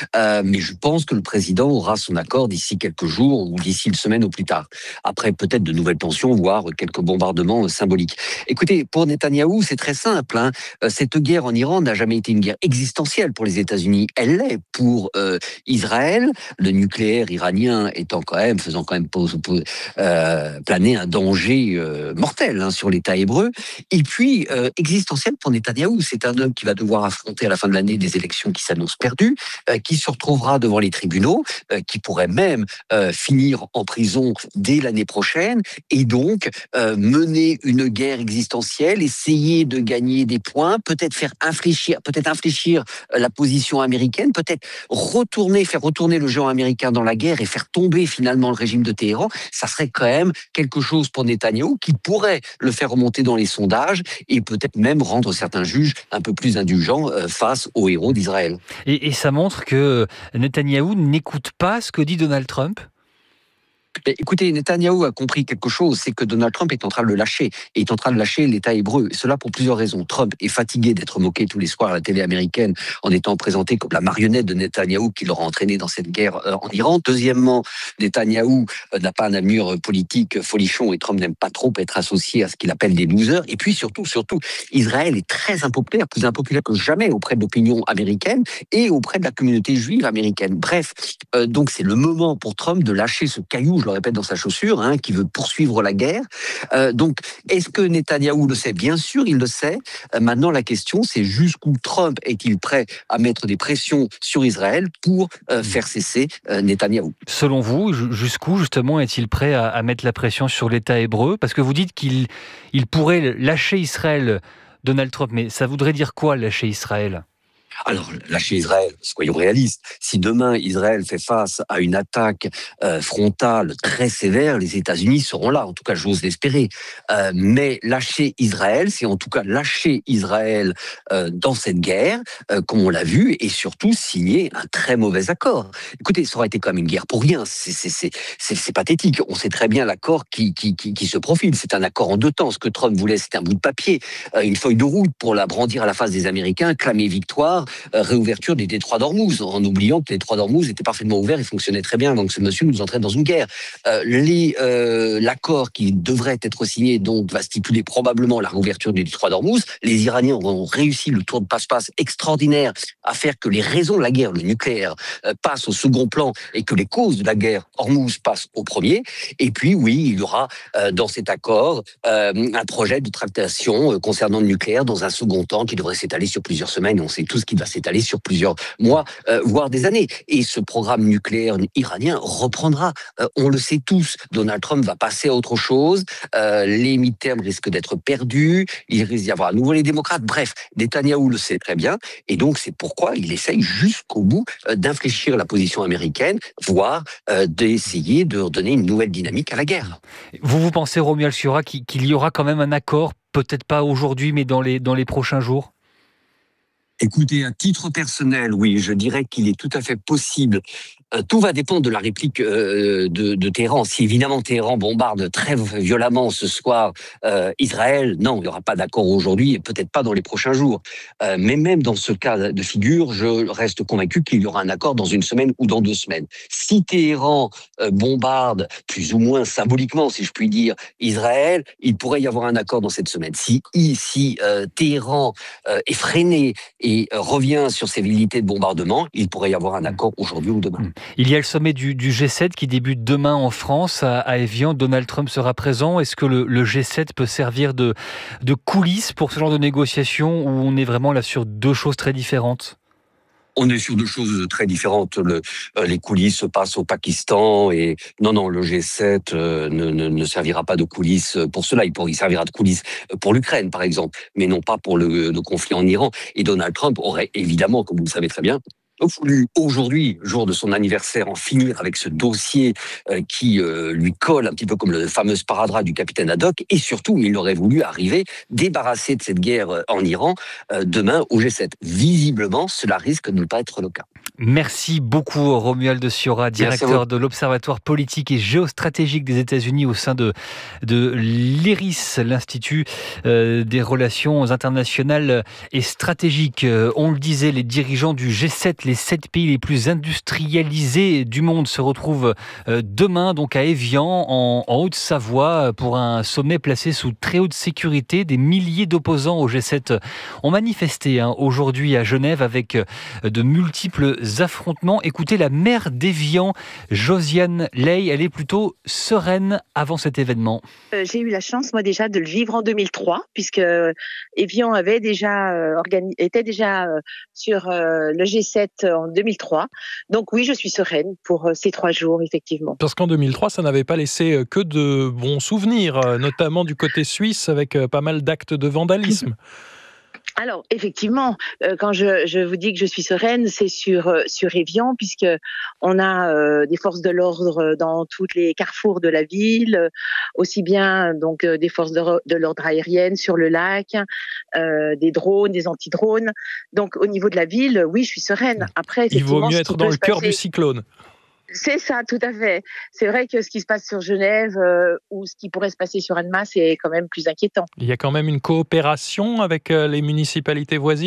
Mais je pense que le président aura son accord d'ici quelques jours ou d'ici une semaine au plus tard. Après, peut-être de nouvelles tensions, voire quelques bombardements symboliques. Écoutez, pour Netanyahou, c'est très simple, hein. Cette guerre en Iran n'a jamais été une guerre existentielle pour les États-Unis. Elle l'est pour Israël, le nucléaire iranien faisant quand même planer un danger mortel, hein, sur l'État hébreu. Et puis, existentielle pour Netanyahou. C'est un homme qui va devoir affronter à la fin de l'année des élections qui s'annoncent perdues, qui se retrouvera devant les tribunaux, qui pourrait même finir en prison dès l'année prochaine, et donc mener une guerre existentielle, essayer de gagner des points, peut-être infléchir la position américaine, peut-être faire retourner le géant américain dans la guerre et faire tomber finalement le régime de Téhéran. Ça serait quand même quelque chose pour Netanyahou qui pourrait le faire remonter dans les sondages et peut-être même rendre certains juges un peu plus indulgents face aux héros d'Israël. Et ça montre que Netanyahou n'écoute pas ce que dit Donald Trump. Mais écoutez, Netanyahou a compris quelque chose, c'est que Donald Trump est en train de le lâcher, et est en train de lâcher l'État hébreu. Et cela pour plusieurs raisons. Trump est fatigué d'être moqué tous les soirs à la télé américaine en étant présenté comme la marionnette de Netanyahou qui l'aura entraîné dans cette guerre en Iran. Deuxièmement, Netanyahou n'a pas un allure politique folichon et Trump n'aime pas trop être associé à ce qu'il appelle des losers. Et puis surtout, Israël est très impopulaire, plus impopulaire que jamais auprès de l'opinion américaine et auprès de la communauté juive américaine. Bref, donc c'est le moment pour Trump de lâcher ce caillou, je le répète, dans sa chaussure, hein, qui veut poursuivre la guerre. Donc, est-ce que Netanyahou le sait? Bien sûr, il le sait. Maintenant, la question, c'est jusqu'où Trump est-il prêt à mettre des pressions sur Israël pour faire cesser Netanyahou? Selon vous, jusqu'où justement est-il prêt à mettre la pression sur l'État hébreu? Parce que vous dites qu'il pourrait lâcher Israël, Donald Trump, mais ça voudrait dire quoi, lâcher Israël? Alors, lâcher Israël, soyons réalistes. Si demain Israël fait face à une attaque frontale très sévère, les États-Unis seront là. En tout cas, j'ose l'espérer. Mais lâcher Israël, c'est en tout cas lâcher Israël dans cette guerre, comme on l'a vu, et surtout signer un très mauvais accord. Écoutez, ça aurait été quand même une guerre pour rien. C'est pathétique. On sait très bien l'accord qui se profile. C'est un accord en deux temps. Ce que Trump voulait, c'était un bout de papier, une feuille de route pour la brandir à la face des Américains, clamer victoire. Réouverture des détroits d'Ormuz, en oubliant que les détroits d'Ormuz étaient parfaitement ouverts et fonctionnaient très bien avant que ce monsieur nous entraîne dans une guerre. L'accord qui devrait être signé donc va stipuler probablement la réouverture des détroits d'Ormuz. Les Iraniens ont réussi le tour de passe-passe extraordinaire à faire que les raisons de la guerre, le nucléaire, passent au second plan et que les causes de la guerre Ormuz passent au premier. Et puis oui, il y aura dans cet accord un projet de tractation concernant le nucléaire dans un second temps qui devrait s'étaler sur plusieurs semaines. On sait tous qu'il va s'étaler sur plusieurs mois, voire des années. Et ce programme nucléaire iranien reprendra. On le sait tous. Donald Trump va passer à autre chose. Les mi-termes risquent d'être perdus. Il risque d'y avoir à nouveau les démocrates. Bref, Netanyahou le sait très bien. Et donc, c'est pourquoi il essaye jusqu'au bout d'infléchir la position américaine, voire d'essayer de redonner une nouvelle dynamique à la guerre. Vous pensez, Romuald Siura, qu'il y aura quand même un accord, peut-être pas aujourd'hui, mais dans les prochains jours? Écoutez, à titre personnel, oui, je dirais qu'il est tout à fait possible. Tout va dépendre de la réplique de Téhéran. Si évidemment Téhéran bombarde très violemment ce soir Israël, non, il n'y aura pas d'accord aujourd'hui et peut-être pas dans les prochains jours. Mais même dans ce cas de figure, je reste convaincu qu'il y aura un accord dans une semaine ou dans 2 semaines. Si Téhéran bombarde plus ou moins symboliquement, si je puis dire, Israël, il pourrait y avoir un accord dans cette semaine. Si Téhéran est freiné et revient sur ses velléités de bombardement, il pourrait y avoir un accord aujourd'hui ou demain. Il y a le sommet du G7 qui débute demain en France, à Évian. Donald Trump sera présent. Est-ce que le G7 peut servir de coulisses pour ce genre de négociations où on est vraiment là sur deux choses très différentes? On est sur deux choses très différentes. Les coulisses se passent au Pakistan et non, le G7 ne servira pas de coulisses pour cela. Il servira de coulisses pour l'Ukraine, par exemple, mais non pas pour le conflit en Iran. Et Donald Trump aurait évidemment, comme vous le savez très bien, voulu aujourd'hui, jour de son anniversaire, en finir avec ce dossier qui lui colle un petit peu comme le fameux sparadrap du capitaine Haddock, et surtout, il aurait voulu arriver débarrassé de cette guerre en Iran demain au G7. Visiblement, cela risque de ne pas être le cas. Merci beaucoup Romuald Siora, directeur de l'Observatoire politique et géostratégique des États-Unis au sein de l'IRIS, l'Institut des relations internationales et stratégiques. On le disait, les dirigeants du G7, les 7 pays les plus industrialisés du monde, se retrouvent demain donc à Évian, en Haute-Savoie, pour un sommet placé sous très haute sécurité. Des milliers d'opposants au G7 ont manifesté aujourd'hui à Genève avec de multiples affrontements. Écoutez la maire d'Évian, Josiane Ley, elle est plutôt sereine avant cet événement. J'ai eu la chance, moi déjà, de le vivre en 2003, puisque Évian avait était déjà sur le G7 en 2003. Donc oui, je suis sereine pour ces 3 jours, effectivement. Parce qu'en 2003, ça n'avait pas laissé que de bons souvenirs, notamment du côté suisse, avec pas mal d'actes de vandalisme. Alors, effectivement, quand je vous dis que je suis sereine, c'est sur Évian, puisque on a des forces de l'ordre dans tous les carrefours de la ville, aussi bien donc des forces de l'ordre aériennes sur le lac, des drones, des anti-drones. Donc, au niveau de la ville, oui, je suis sereine. Après, il vaut mieux être dans le cœur du cyclone. C'est ça, tout à fait. C'est vrai que ce qui se passe sur Genève ou ce qui pourrait se passer sur Annemasse, c'est quand même plus inquiétant. Il y a quand même une coopération avec les municipalités voisines ?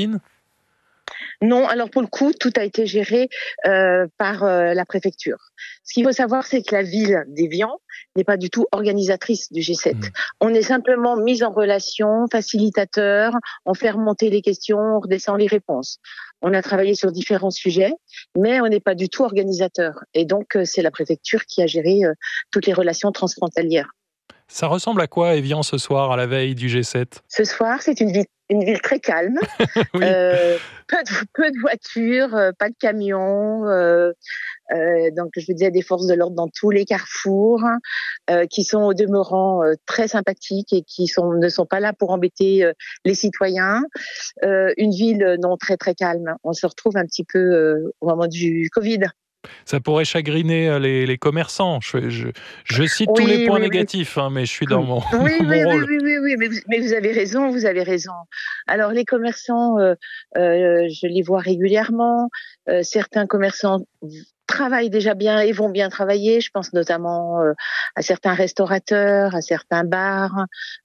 Non, alors pour le coup, tout a été géré par la préfecture. Ce qu'il faut savoir, c'est que la ville d'Évian n'est pas du tout organisatrice du G7. On est simplement mis en relation, facilitateur, on fait remonter les questions, on redescend les réponses. On a travaillé sur différents sujets, mais on n'est pas du tout organisateur. Et donc, c'est la préfecture qui a géré toutes les relations transfrontalières. Ça ressemble à quoi, Évian, ce soir, à la veille du G7 ? Ce soir, c'est une ville très calme. Oui. Peu de voitures, pas de camions. Donc, je vous disais, des forces de l'ordre dans tous les carrefours, qui sont au demeurant très sympathiques et qui ne sont pas là pour embêter les citoyens. Une ville non très très calme. On se retrouve un petit peu au moment du Covid. Ça pourrait chagriner les commerçants. Je cite tous les points négatifs, mais je suis dans mon rôle. Oui, mais vous avez raison. Alors les commerçants, je les vois régulièrement. Certains commerçants travaillent déjà bien et vont bien travailler. Je pense notamment à certains restaurateurs, à certains bars,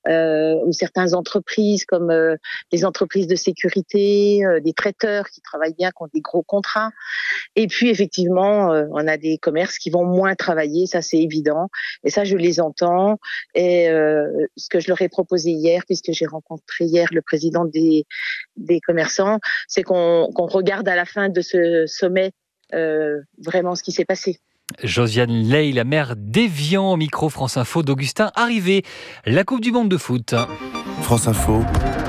ou certaines entreprises comme les entreprises de sécurité, des traiteurs qui travaillent bien, qui ont des gros contrats. Et puis effectivement, on a des commerces qui vont moins travailler, ça c'est évident. Et ça, je les entends. Et ce que je leur ai proposé hier, puisque j'ai rencontré hier le président des commerçants, c'est qu'on regarde à la fin de ce sommet vraiment ce qui s'est passé. Josiane Ley, la maire d'Évian, au micro France Info d'Augustin Arrivé. La Coupe du Monde de foot. France Info,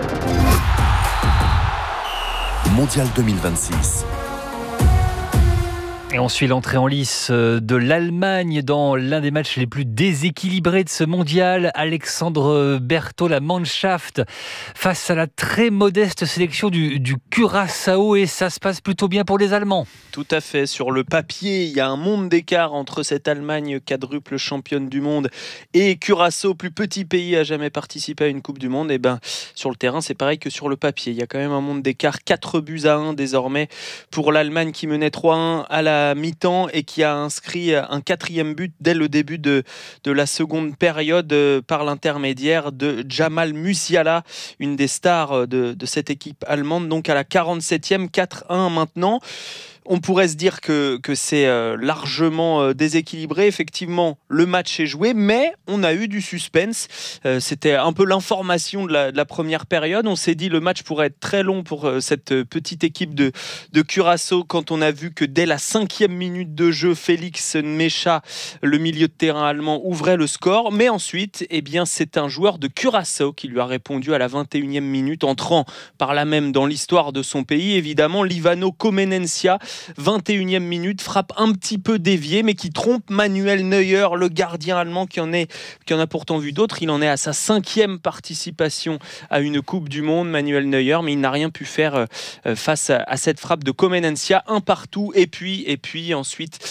Mondial 2026. Et on suit l'entrée en lice de l'Allemagne dans l'un des matchs les plus déséquilibrés de ce mondial. Alexandre Berthaud, la Mannschaft, face à la très modeste sélection du Curaçao, et ça se passe plutôt bien pour les Allemands. Tout à fait. Sur le papier, il y a un monde d'écart entre cette Allemagne quadruple championne du monde et Curaçao, plus petit pays à jamais participé à une Coupe du Monde. Et sur le terrain, c'est pareil que sur le papier. Il y a quand même un monde d'écart. 4-1 désormais pour l'Allemagne qui menait 3-1 à la mi-temps et qui a inscrit un 4e but dès le début de la seconde période par l'intermédiaire de Jamal Musiala, une des stars de cette équipe allemande. Donc à la 47e, 4-1 maintenant. On pourrait se dire que c'est largement déséquilibré. Effectivement, le match est joué, mais on a eu du suspense. C'était un peu l'information de la première période. On s'est dit le match pourrait être très long pour cette petite équipe de Curaçao quand on a vu que dès la 5e minute de jeu, Félix Nmecha, le milieu de terrain allemand, ouvrait le score. Mais ensuite, c'est un joueur de Curaçao qui lui a répondu à la 21e minute, entrant par là même dans l'histoire de son pays. Évidemment, Livano Comenencia, 21e minute, frappe un petit peu déviée, mais qui trompe Manuel Neuer, le gardien allemand qui en a pourtant vu d'autres. Il en est à sa 5e participation à une Coupe du Monde, Manuel Neuer, mais il n'a rien pu faire face à cette frappe de Comenencia, un partout. Et puis ensuite,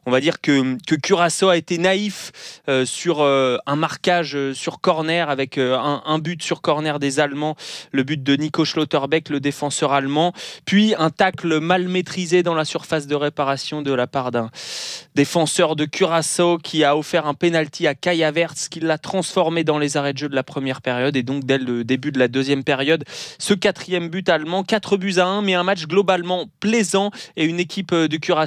On va dire que Curaçao a été naïf sur un marquage sur corner avec un but sur corner des Allemands, le but de Nico Schlotterbeck, le défenseur allemand, puis un tacle mal maîtrisé dans la surface de réparation de la part d'un défenseur de Curaçao qui a offert un penalty à Kai Havertz qui l'a transformé dans les arrêts de jeu de la première période, et donc dès le début de la deuxième période, ce 4e but allemand, 4-1, mais un match globalement plaisant et une équipe de Curaçao